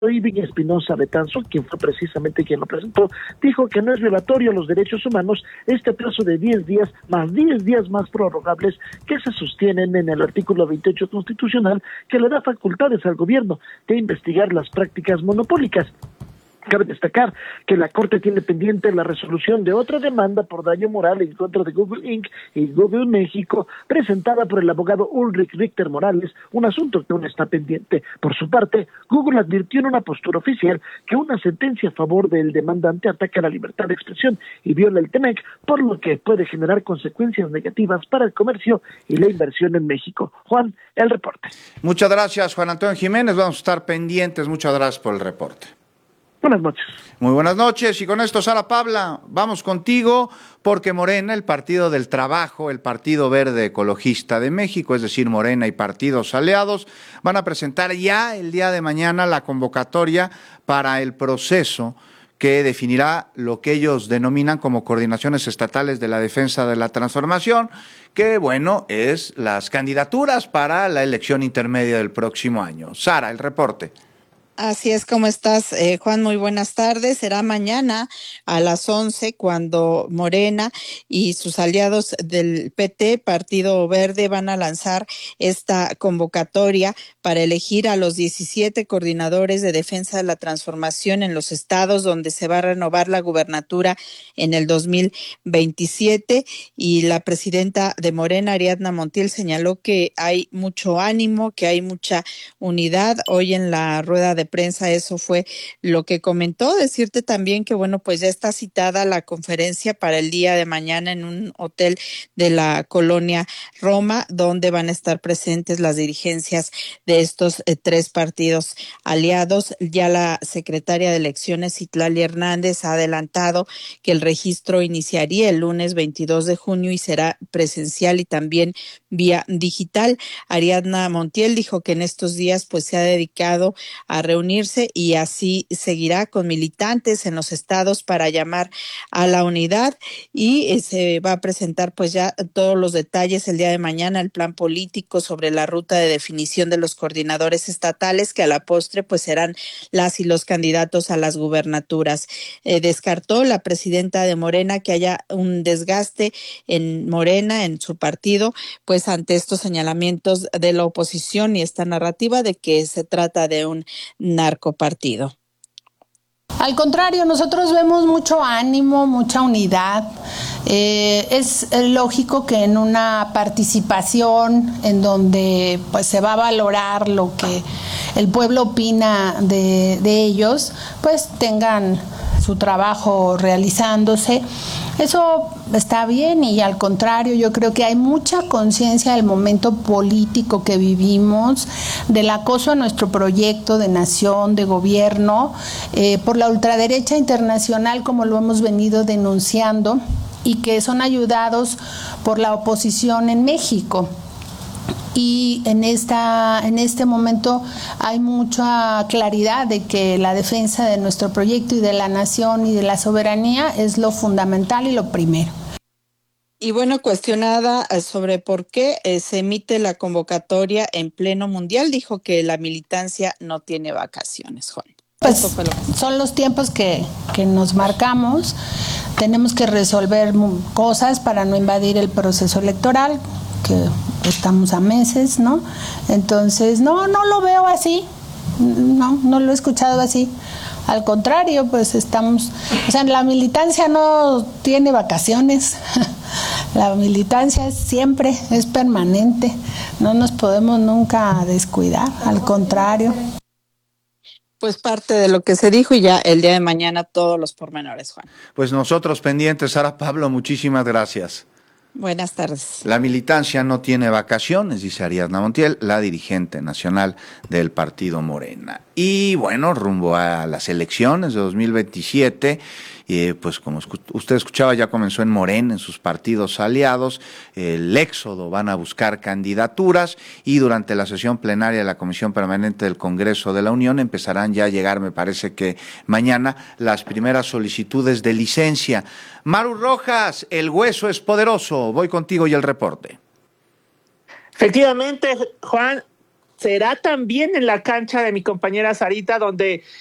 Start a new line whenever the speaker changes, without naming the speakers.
Iving Espinosa Betanzo, quien fue precisamente quien lo presentó, dijo que no es violatorio a los derechos humanos este plazo de 10 días más 10 días más prorrogables que se sostienen en el artículo 28 constitucional, que le da facultades al gobierno de investigar las prácticas monopólicas. Cabe destacar que la Corte tiene pendiente la resolución de otra demanda por daño moral en contra de Google Inc. y Google México, presentada por el abogado Ulrich Richter Morales, un asunto que aún está pendiente. Por su parte, Google advirtió en una postura oficial que una sentencia a favor del demandante ataca la libertad de expresión y viola el TEMEC, por lo que puede generar consecuencias negativas para el comercio y la inversión en México. Juan, el reporte.
Muchas gracias, Juan Antonio Jiménez. Vamos a estar pendientes. Muchas gracias por el reporte.
Buenas noches.
Muy buenas noches. Y con esto, Sara Pabla, vamos contigo, porque Morena, el Partido del Trabajo, el Partido Verde Ecologista de México, es decir, Morena y partidos aliados, van a presentar ya el día de mañana la convocatoria para el proceso que definirá lo que ellos denominan como coordinaciones estatales de la defensa de la transformación, que, bueno, es las candidaturas para la elección intermedia del próximo año. Sara, el reporte.
Así es, ¿cómo estás, Juan? Muy buenas tardes. Será mañana a las 11 cuando Morena y sus aliados del PT, Partido Verde, van a lanzar esta convocatoria para elegir a los 17 coordinadores de defensa de la transformación en los estados donde se va a renovar la gubernatura en el 2027. Y la presidenta de Morena, Ariadna Montiel, señaló que hay mucho ánimo, que hay mucha unidad. Hoy en la rueda de prensa eso fue lo que comentó. Decirte también que, bueno, pues ya está citada la conferencia para el día de mañana en un hotel de la colonia Roma, donde van a estar presentes las dirigencias de estos tres partidos aliados. Ya la secretaria de Elecciones, Citlali Hernández, ha adelantado que el registro iniciaría el lunes 22 de junio y será presencial y también vía digital. Ariadna Montiel dijo que en estos días pues se ha dedicado a reunirse y así seguirá con militantes en los estados para llamar a la unidad, y se va a presentar pues ya todos los detalles el día de mañana, el plan político sobre la ruta de definición de los coordinadores estatales, que a la postre pues serán las y los candidatos a las gubernaturas. Descartó la presidenta de Morena que haya un desgaste en Morena, en su partido, pues ante estos señalamientos de la oposición y esta narrativa de que se trata de un narcopartido.
Al contrario, nosotros vemos mucho ánimo, mucha unidad. Es lógico que en una participación en donde pues se va a valorar lo que el pueblo opina de ellos, pues tengan su trabajo realizándose. Eso está bien, y al contrario, yo creo que hay mucha conciencia del momento político que vivimos, del acoso a nuestro proyecto de nación, de gobierno, por la ultraderecha internacional, como lo hemos venido denunciando, y que son ayudados por la oposición en México. Y en este momento hay mucha claridad de que la defensa de nuestro proyecto y de la nación y de la soberanía es lo fundamental y lo primero.
Y bueno, cuestionada sobre por qué se emite la convocatoria en pleno mundial, dijo que la militancia no tiene vacaciones, Juan.
Pues son los tiempos que nos marcamos. Tenemos que resolver cosas para no invadir el proceso electoral, que estamos a meses, ¿no? Entonces, no lo veo así, no lo he escuchado así. Al contrario, pues estamos, o sea, la militancia no tiene vacaciones, la militancia es siempre, es permanente, no nos podemos nunca descuidar, al contrario.
Pues parte de lo que se dijo, y ya el día de mañana todos los pormenores, Juan.
Pues nosotros pendientes. Sara Pablo, muchísimas gracias.
Buenas tardes.
La militancia no tiene vacaciones, dice Ariadna Montiel, la dirigente nacional del Partido Morena. Y bueno, rumbo a las elecciones de 2027, pues como usted escuchaba, ya comenzó en Morena, en sus partidos aliados, el éxodo, van a buscar candidaturas, y durante la sesión plenaria de la Comisión Permanente del Congreso de la Unión empezarán ya a llegar, me parece que mañana, las primeras solicitudes de licencia. Maru Rojas, el hueso es poderoso. Voy contigo y el reporte.
Efectivamente, Juan, será también en la cancha de mi compañera Sarita, donde